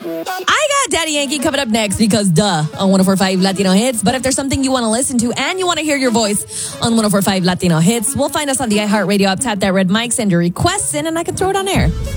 I got Daddy Yankee coming up next because duh on 104.5 Latino Hits. But if there's something you want to listen to and you want to hear your voice on 104.5 Latino Hits, we'll find us on the iHeartRadio app. Tap that red mic, send your requests in, and I can throw it on air.